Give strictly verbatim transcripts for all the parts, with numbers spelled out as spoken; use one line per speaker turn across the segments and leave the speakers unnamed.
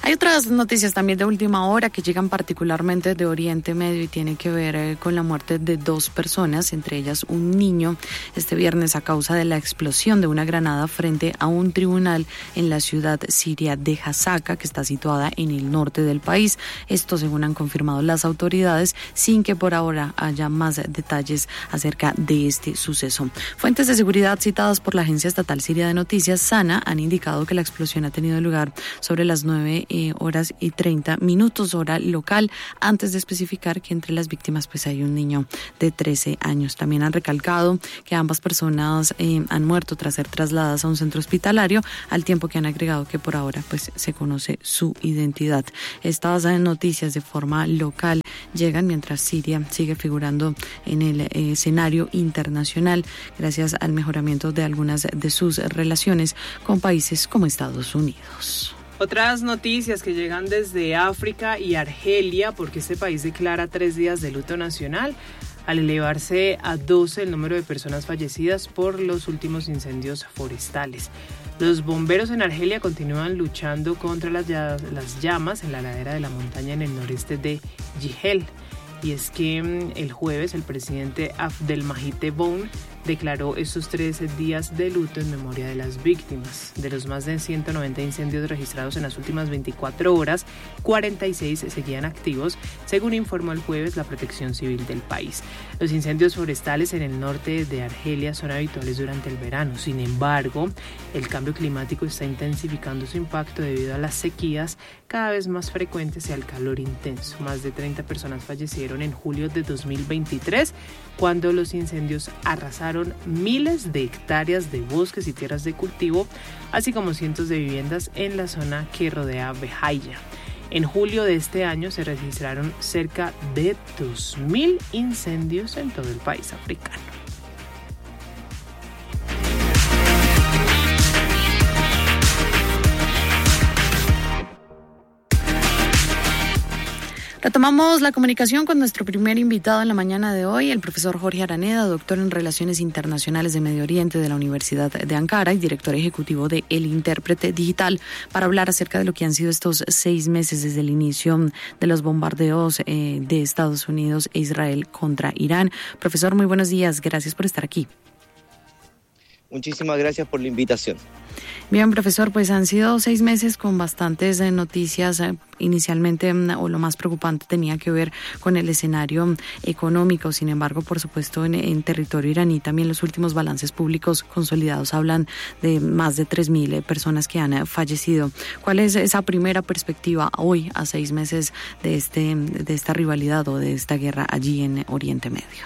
Hay otras noticias también de última hora que llegan particularmente de Oriente Medio y tienen que ver eh, con la muerte de dos personas, entre ellas un niño, este viernes a causa de la explosión de una granada frente a un tribunal en la ciudad siria de Hasaka, que está situada en el norte del país. Esto según han confirmado las autoridades, sin que por ahora haya más detalles acerca de este suceso. Fuentes de seguridad citadas por la agencia estatal siria de noticias, SANA, han indicado que la explosión ha tenido lugar sobre las nueve Eh, horas y treinta minutos hora local, antes de especificar que entre las víctimas pues hay un niño de trece años. También han recalcado que ambas personas eh, han muerto tras ser trasladadas a un centro hospitalario, al tiempo que han agregado que por ahora pues se conoce su identidad. Estas eh, noticias de forma local llegan mientras Siria sigue figurando en el eh, escenario internacional gracias al mejoramiento de algunas de sus relaciones con países como Estados Unidos.
Otras noticias que llegan desde África y Argelia, porque este país declara tres días de luto nacional al elevarse a doce el número de personas fallecidas por los últimos incendios forestales. Los bomberos en Argelia continúan luchando contra las, las llamas en la ladera de la montaña en el noreste de Jihel. Y es que el jueves el presidente Abdelmajid Tebboune declaró estos trece días de luto en memoria de las víctimas. De los más de ciento noventa incendios registrados en las últimas veinticuatro horas, cuarenta y seis seguían activos, según informó el jueves la Protección Civil del país. Los incendios forestales en el norte de Argelia son habituales durante el verano. Sin embargo, el cambio climático está intensificando su impacto debido a las sequías cada vez más frecuentes y al calor intenso. Más de treinta personas fallecieron en julio de dos mil veintitrés, cuando los incendios arrasaron miles de hectáreas de bosques y tierras de cultivo, así como cientos de viviendas en la zona que rodea Bejaia. En julio de este año se registraron cerca de dos mil incendios en todo el país africano.
Retomamos la comunicación con nuestro primer invitado en la mañana de hoy, el profesor Jorge Araneda, doctor en Relaciones Internacionales de Medio Oriente de la Universidad de Ankara y director ejecutivo de El Intérprete Digital, para hablar acerca de lo que han sido estos seis meses desde el inicio de los bombardeos eh, de Estados Unidos e Israel contra Irán. Profesor, muy buenos días. Gracias por estar aquí.
Muchísimas gracias por la invitación.
Bien, profesor, pues han sido seis meses con bastantes eh, noticias. Eh, inicialmente, o lo más preocupante, tenía que ver con el escenario económico. Sin embargo, por supuesto, en, en territorio iraní también los últimos balances públicos consolidados hablan de más de tres mil eh, personas que han eh, fallecido. ¿Cuál es esa primera perspectiva hoy, a seis meses de, este, de esta rivalidad o de esta guerra allí en Oriente Medio?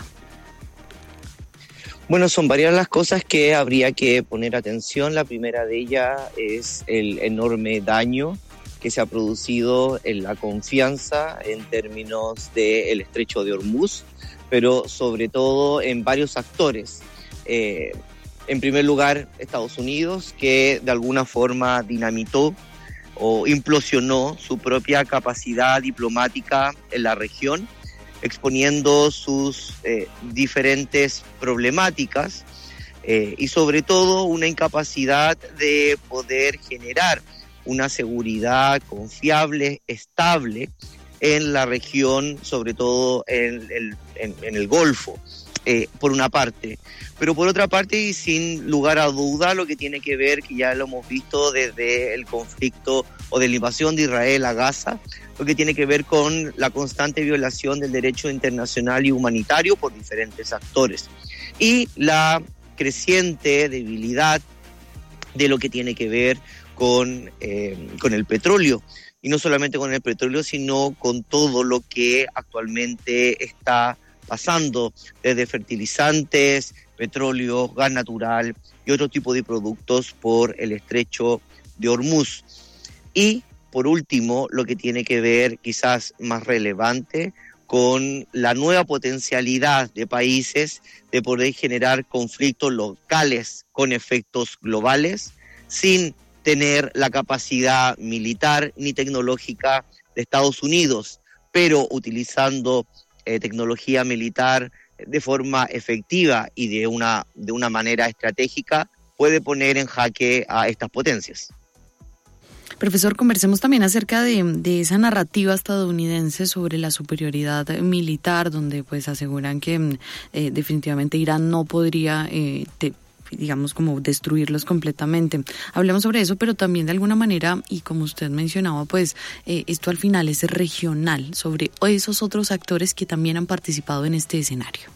Bueno, son varias las cosas que habría que poner atención. La primera de ellas es el enorme daño que se ha producido en la confianza en términos del estrecho de Hormuz, pero sobre todo en varios actores. Eh, en primer lugar, Estados Unidos, que de alguna forma dinamitó o implosionó su propia capacidad diplomática en la región, exponiendo sus eh, diferentes problemáticas eh, y sobre todo una incapacidad de poder generar una seguridad confiable, estable en la región, sobre todo en el, en, en el Golfo, eh, por una parte. Pero por otra parte, y sin lugar a duda, lo que tiene que ver, que ya lo hemos visto desde el conflicto o de la invasión de Israel a Gaza, lo que tiene que ver con la constante violación del derecho internacional y humanitario por diferentes actores. Y la creciente debilidad de lo que tiene que ver con, eh, con el petróleo. Y no solamente con el petróleo, sino con todo lo que actualmente está pasando, desde fertilizantes, petróleo, gas natural y otro tipo de productos por el estrecho de Hormuz. Y, por último, lo que tiene que ver, quizás más relevante, con la nueva potencialidad de países de poder generar conflictos locales con efectos globales, sin tener la capacidad militar ni tecnológica de Estados Unidos, pero utilizando eh, tecnología militar de forma efectiva y de una, de una manera estratégica, puede poner en jaque a estas potencias.
Profesor, conversemos también acerca de, de esa narrativa estadounidense sobre la superioridad militar, donde pues aseguran que eh, definitivamente Irán no podría eh, te, digamos, como destruirlos completamente. Hablemos sobre eso, pero también de alguna manera, y como usted mencionaba, pues eh, esto al final es regional, sobre esos otros actores que también han participado en este escenario.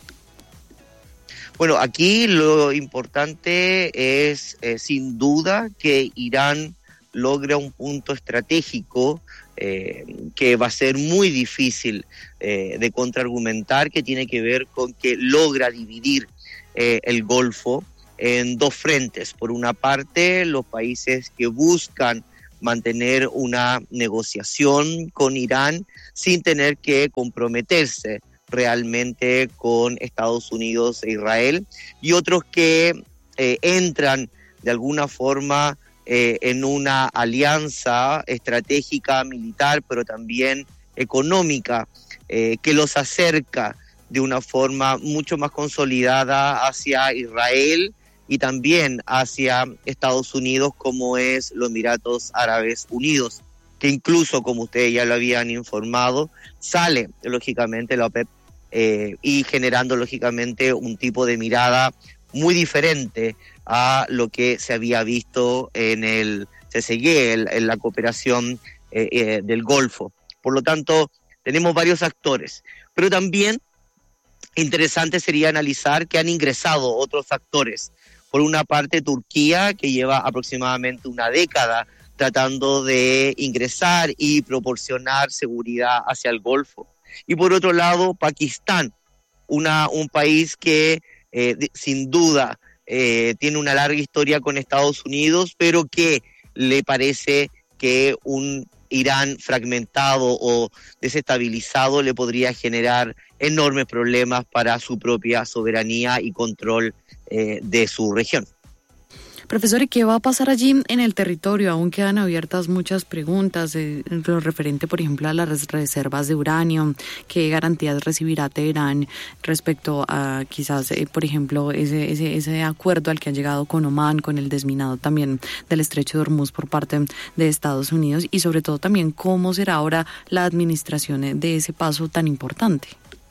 Bueno, aquí lo importante es, eh, sin duda, que Irán logra un punto estratégico eh, que va a ser muy difícil eh, de contraargumentar, que tiene que ver con que logra dividir eh, el Golfo en dos frentes. Por una parte, los países que buscan mantener una negociación con Irán sin tener que comprometerse realmente con Estados Unidos e Israel, y otros que eh, entran de alguna forma eh, en una alianza estratégica militar, pero también económica, eh, que los acerca de una forma mucho más consolidada hacia Israel y también hacia Estados Unidos, como es los Emiratos Árabes Unidos, que incluso, como ustedes ya lo habían informado, sale lógicamente la OPEP eh, y generando lógicamente un tipo de mirada muy diferente a lo que se había visto en el C S G, en, en la cooperación eh, eh, del Golfo. Por lo tanto, tenemos varios actores, pero también interesante sería analizar que han ingresado otros actores. Por una parte, Turquía, que lleva aproximadamente una década tratando de ingresar y proporcionar seguridad hacia el Golfo. Y por otro lado, Pakistán, una, un país que eh, de, sin duda eh, tiene una larga historia con Estados Unidos, pero que le parece que un Irán fragmentado o desestabilizado le podría generar enormes problemas para su propia soberanía y control eh, de su región.
Profesor, ¿y qué va a pasar allí en el territorio? Aún quedan abiertas muchas preguntas, eh, lo referente, por ejemplo, a las reservas de uranio, qué garantías recibirá Teherán respecto a quizás, eh, por ejemplo, ese, ese, ese acuerdo al que han llegado con Omán, con el desminado también del estrecho de Hormuz por parte de Estados Unidos, y sobre todo también cómo será ahora la administración de ese paso tan importante.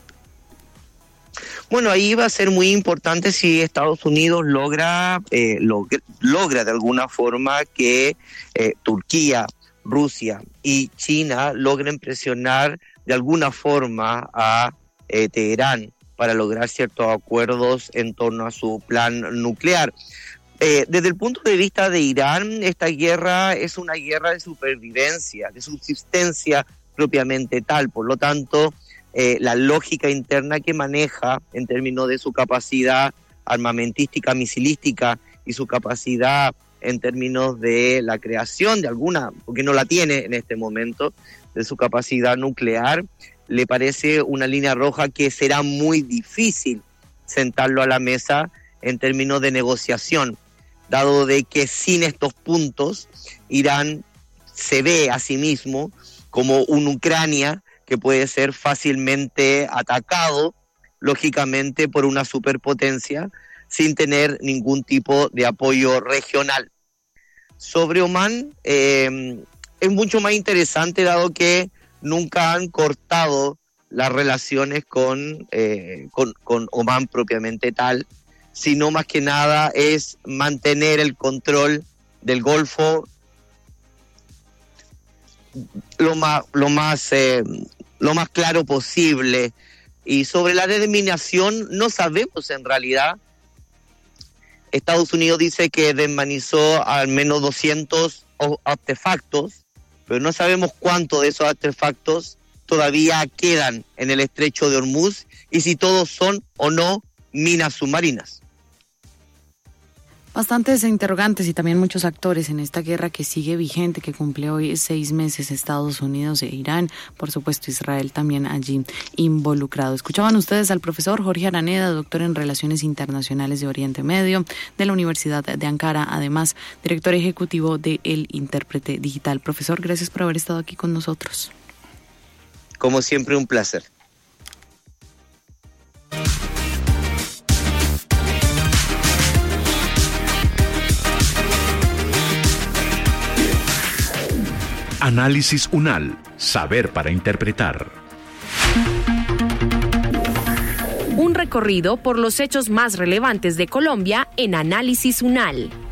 Bueno, ahí va a ser muy importante si Estados Unidos logra, eh, log- logra de alguna forma que eh, Turquía, Rusia y China logren presionar de alguna forma a eh, Teherán para lograr ciertos acuerdos en torno a su plan nuclear. Eh, desde el punto de vista de Irán, esta guerra es una guerra de supervivencia, de subsistencia propiamente tal. Por lo tanto, Eh, la lógica interna que maneja en términos de su capacidad armamentística, misilística y su capacidad en términos de la creación de alguna, porque no la tiene en este momento, de su capacidad nuclear, le parece una línea roja que será muy difícil sentarlo a la mesa en términos de negociación, dado de que sin estos puntos Irán se ve a sí mismo como una Ucrania que puede ser fácilmente atacado, lógicamente, por una superpotencia, sin tener ningún tipo de apoyo regional. Sobre Omán, eh, es mucho más interesante, dado que nunca han cortado las relaciones con, eh, con, con Omán propiamente tal, sino más que nada es mantener el control del Golfo lo más, lo más, eh, lo más claro posible. Y sobre la desminación no sabemos en realidad. Estados Unidos dice que desmanizó al menos doscientos artefactos, pero no sabemos cuántos de esos artefactos todavía quedan en el estrecho de Hormuz y si todos son o no minas submarinas.
Bastantes interrogantes y también muchos actores en esta guerra que sigue vigente, que cumple hoy seis meses Estados Unidos e Irán, por supuesto Israel también allí involucrado. Escuchaban ustedes al profesor Jorge Araneda, doctor en Relaciones Internacionales de Oriente Medio de la Universidad de Ankara, además director ejecutivo de El Intérprete Digital. Profesor, gracias por haber estado aquí con nosotros.
Como siempre, un placer.
Análisis UNAL. Saber para interpretar.
Un recorrido por los hechos más relevantes de Colombia en Análisis UNAL.